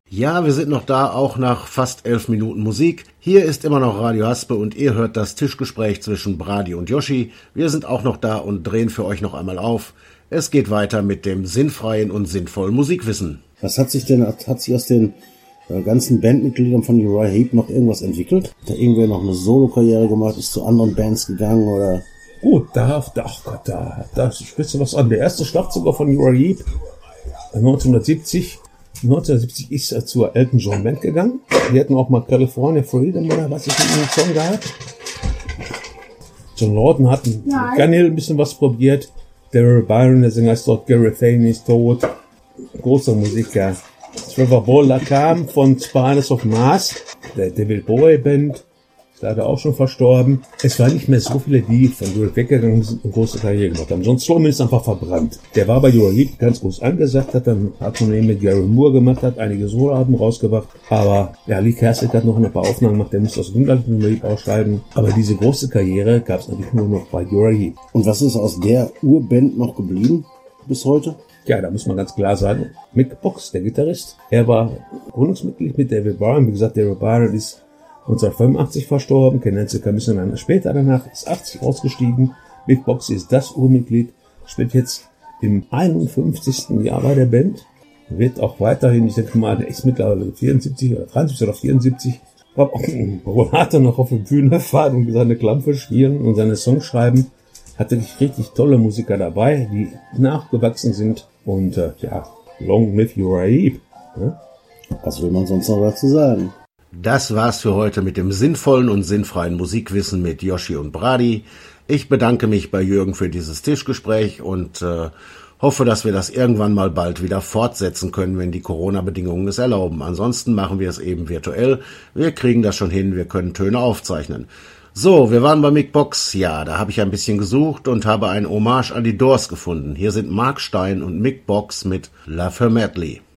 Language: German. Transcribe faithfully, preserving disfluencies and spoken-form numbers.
Ja, wir sind noch da, auch nach fast elf Minuten Musik. Hier ist immer noch Radio Haspe und ihr hört das Tischgespräch zwischen Brady und Yoshi. Wir sind auch noch da und drehen für euch noch einmal auf. Es geht weiter mit dem sinnfreien und sinnvollen Musikwissen. Was hat sich denn, hat sich aus den äh, ganzen Bandmitgliedern von Uriah Heep noch irgendwas entwickelt? Hat da irgendwer noch eine Solo-Karriere gemacht, ist zu anderen Bands gegangen oder? Gut, da, ach Gott, da, da sprichst du was an. Der erste Schlagzeuger von Uriah Heep, neunzehnhundertsiebzig, neunzehnhundertsiebzig ist er zur Elton John Band gegangen. Die hatten auch mal California Freedom oder was ich mit dem Song gehabt. John Lawton hat gerne ein bisschen was probiert. Daryl Byron, der Sänger, ist dort. Gary Fane ist tot. Großer Musiker. Trevor Bowler kam von Spiders of Mars, der David Bowie Band. Ist leider auch schon verstorben. Es waren nicht mehr so viele, die von Uriah weggegangen sind und große Karriere gemacht haben. John Sloman ist einfach verbrannt. Der war bei Uriah Heep ganz groß angesagt, hat dann hat schon mit Gary Moore gemacht, hat einige Soloalben rausgebracht. Aber ja, Lee Kasich hat noch ein paar Aufnahmen gemacht, der musste aus England mit Uriah Heep ausschreiben. Aber diese große Karriere gab es natürlich nur noch bei Uriah Heep. Und was ist aus der Urband noch geblieben bis heute? Ja, da muss man ganz klar sagen, Mick Box, der Gitarrist, er war Gründungsmitglied mit David Byron. Wie gesagt, David Byron ist neunzehnhundertfünfundachtzig verstorben, Ken Hensicker ein bisschen später danach, ist achtzig ausgestiegen. Mick Box ist das Urmitglied, spielt jetzt im einundfünfzigsten Jahr bei der Band, wird auch weiterhin, ich denke mal, der ist mittlerweile vierundsiebzig oder dreiundsiebzig oder vierundsiebzig, hat er noch auf der Bühne fahren und seine Klampfe spielen und seine Songs schreiben. Hat wirklich richtig tolle Musiker dabei, die nachgewachsen sind und äh, ja, long live Uriah Heep. Ja? Was will man sonst noch dazu sagen? Das war's für heute mit dem sinnvollen und sinnfreien Musikwissen mit Yoshi und Brady. Ich bedanke mich bei Jürgen für dieses Tischgespräch und äh, hoffe, dass wir das irgendwann mal bald wieder fortsetzen können, wenn die Corona-Bedingungen es erlauben. Ansonsten machen wir es eben virtuell. Wir kriegen das schon hin, wir können Töne aufzeichnen. So, wir waren bei Mick Box. Ja, da habe ich ein bisschen gesucht und habe ein Hommage an die Doors gefunden. Hier sind Mark Stein und Mick Box mit Love Her Madly.